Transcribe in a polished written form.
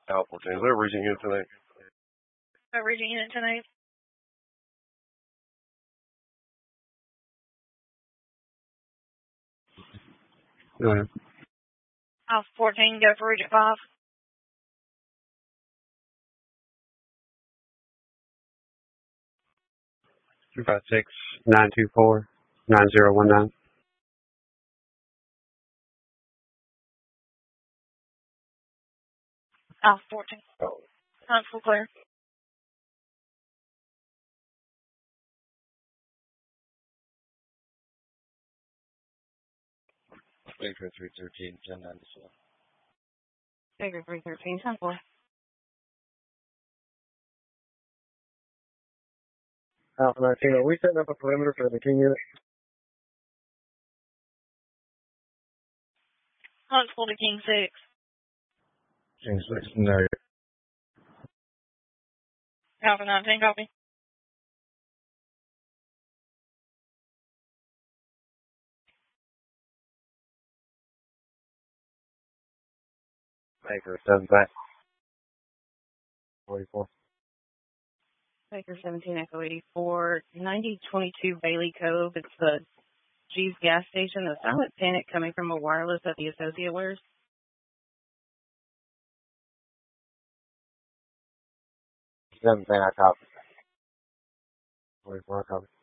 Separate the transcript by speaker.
Speaker 1: Alpha 14. Is there a region unit tonight?
Speaker 2: A region unit tonight?
Speaker 1: Go ahead.
Speaker 2: Alpha 14, go for region 5.
Speaker 1: 256-924-9019.
Speaker 2: Alpha 14. Full clear.
Speaker 1: Baker 313, 1094.
Speaker 2: Baker 313, 10-4.
Speaker 3: Alpha 19, are we setting up a perimeter for the King unit?
Speaker 2: Hunt's full to King 6.
Speaker 1: King 6, no.
Speaker 2: Alpha 19, copy.
Speaker 1: Baker 7 back. 44.
Speaker 2: Baker 17, Echo 84, 9022 Bailey Cove. It's the G's gas station. A silent panic coming from a wireless that the associate wears.
Speaker 1: 7 back, I copy. 44, I copy.